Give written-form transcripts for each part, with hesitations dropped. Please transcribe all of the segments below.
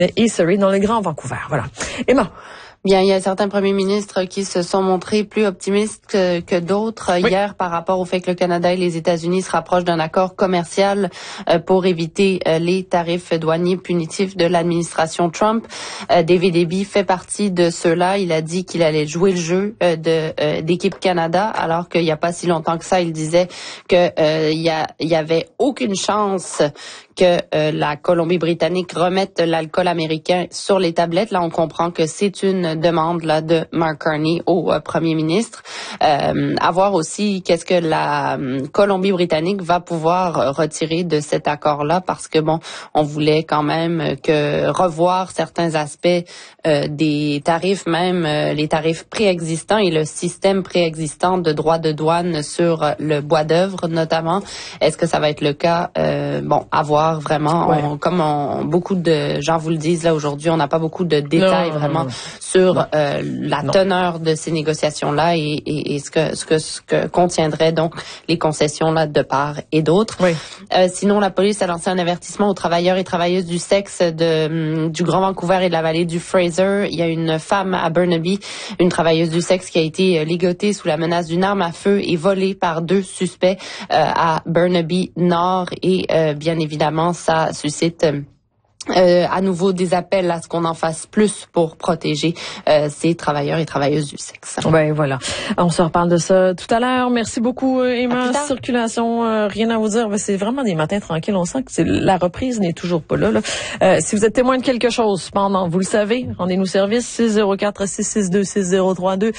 et Surrey dans le Grand Vancouver. Voilà. Emma. Bien, il y a certains premiers ministres qui se sont montrés plus optimistes que d'autres hier par rapport au fait que le Canada et les États-Unis se rapprochent d'un accord commercial pour éviter les tarifs douaniers punitifs de l'administration Trump. David Eby fait partie de ceux-là. Il a dit qu'il allait jouer le jeu d'équipe Canada, alors qu'il n'y a pas si longtemps que ça, il disait que il y avait aucune chance que la Colombie-Britannique remette l'alcool américain sur les tablettes. Là, on comprend que c'est une demande là de Mark Carney au premier ministre. À voir aussi qu'est-ce que la Colombie-Britannique va pouvoir retirer de cet accord-là, parce que bon, on voulait quand même que revoir certains aspects des tarifs, même les tarifs préexistants et le système préexistant de droits de douane sur le bois d'œuvre notamment. Est-ce que ça va être le cas? Bon, à voir vraiment. Beaucoup de gens vous le disent là aujourd'hui, on n'a pas beaucoup de détails vraiment sur la teneur de ces négociations-là et ce que contiendraient donc les concessions là de part et d'autre. Oui. Sinon, la police a lancé un avertissement aux travailleurs et travailleuses du sexe du Grand Vancouver et de la vallée du Fraser. Il y a une femme à Burnaby, une travailleuse du sexe qui a été ligotée sous la menace d'une arme à feu et volée par 2 suspects à Burnaby Nord et bien évidemment ça suscite à nouveau des appels à ce qu'on en fasse plus pour protéger ces travailleurs et travailleuses du sexe. Ben voilà. On se reparle de ça tout à l'heure. Merci beaucoup, Emma. Circulation, rien à vous dire. C'est vraiment des matins tranquilles. On sent que la reprise n'est toujours pas là. Si vous êtes témoin de quelque chose, cependant, vous le savez, rendez-nous service 604-662-6032,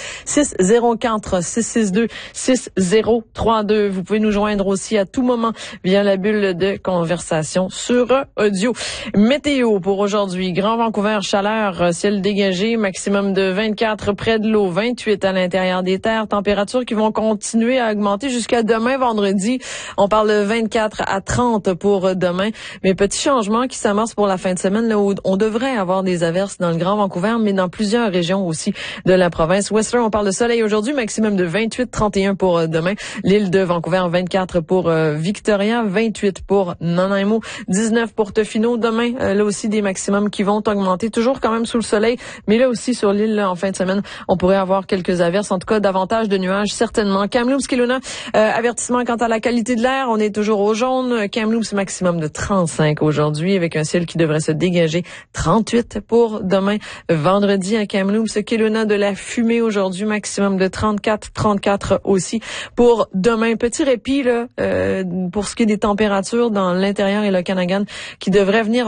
604-662-6032. Vous pouvez nous joindre aussi à tout moment via la bulle de conversation sur audio. Météo pour aujourd'hui. Grand Vancouver, chaleur, ciel dégagé, maximum de 24 près de l'eau, 28 à l'intérieur des terres. Températures qui vont continuer à augmenter jusqu'à demain vendredi. On parle de 24 à 30 pour demain. Mais petit changement qui s'amorce pour la fin de semaine, là où on devrait avoir des averses dans le Grand Vancouver, mais dans plusieurs régions aussi de la province. Whistler, on parle de soleil aujourd'hui, maximum de 28, 31 pour demain. L'île de Vancouver, 24 pour Victoria, 28 pour Nanaimo, 19 pour Tofino demain. Là aussi, des maximums qui vont augmenter, toujours quand même sous le soleil, mais là aussi sur l'île, là, en fin de semaine, on pourrait avoir quelques averses, en tout cas davantage de nuages, certainement. Kamloops, Kelowna, avertissement quant à la qualité de l'air, on est toujours au jaune. Kamloops, maximum de 35 aujourd'hui, avec un ciel qui devrait se dégager, 38 pour demain, vendredi à Kamloops. Kelowna, de la fumée aujourd'hui, maximum de 34 aussi pour demain. Petit répit là pour ce qui est des températures dans l'intérieur et le Okanagan, qui devrait venir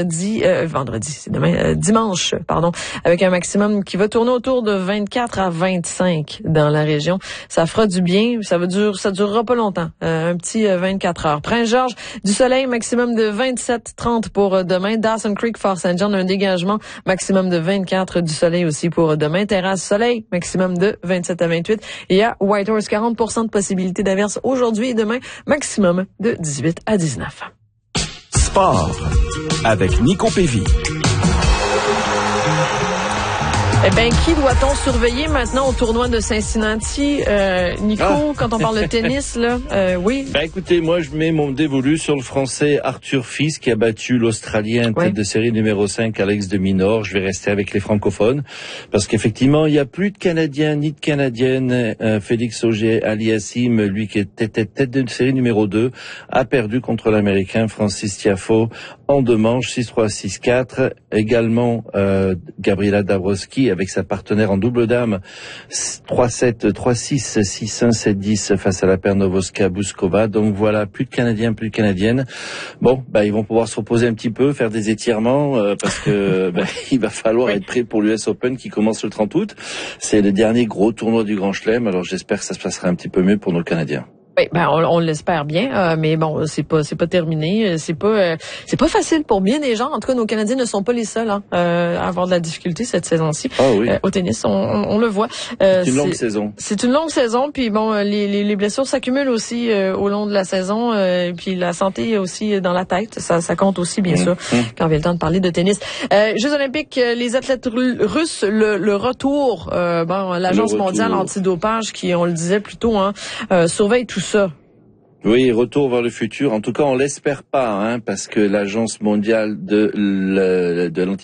dimanche, avec un maximum qui va tourner autour de 24 à 25 dans la région. Ça fera du bien, ça durera pas longtemps, un petit 24 heures. Prince-Georges, du soleil, maximum de 27-30 pour demain. Dawson Creek, Fort St. John, un dégagement, maximum de 24, du soleil aussi pour demain. Terrasse, soleil, maximum de 27 à 28. Et à Whitehorse, 40% de possibilité d'averse aujourd'hui et demain, maximum de 18 à 19. Sport avec Nico Pévy. Eh bien, qui doit-on surveiller maintenant au tournoi de Cincinnati? Nico, quand on parle de tennis, là, oui. Ben, écoutez, moi, je mets mon dévolu sur le Français Arthur Fils, qui a battu l'Australien tête de série numéro 5, Alex de Minaur. Je vais rester avec les francophones, parce qu'effectivement, il n'y a plus de Canadiens ni de Canadiennes. Félix Auger-Aliassime, lui qui était tête de série numéro 2, a perdu contre l'Américain Francis Tiafoe en 2 manches, 6-3, 6-4. Également, Gabriela Dabrowski, avec sa partenaire en double dame, 3-7, 3-6, 6-1, 7-10 face à la paire Novoska-Bouskova. Donc voilà, plus de Canadiens, plus de Canadiennes. Bon, ils vont pouvoir se reposer un petit peu, faire des étirements, parce que il va falloir être prêt pour l'US Open qui commence le 30 août. C'est le dernier gros tournoi du Grand Chelem, alors j'espère que ça se passera un petit peu mieux pour nos Canadiens. Oui, on l'espère bien, mais bon, c'est pas terminé, c'est pas facile pour bien des gens. En tout cas, nos Canadiens ne sont pas les seuls à avoir de la difficulté cette saison-ci. Ah oui. Au tennis, on le voit. C'est une longue saison. C'est une longue saison, puis bon, les blessures s'accumulent aussi au long de la saison, puis la santé aussi dans la tête, ça compte aussi bien sûr quand vient le temps de parler de tennis. Jeux olympiques, les athlètes russes, le retour, l'Agence mondiale antidopage qui, on le disait plus tôt, surveille tout ça. Oui, retour vers le futur. En tout cas, on l'espère pas, parce que l'Agence mondiale de l'antidopage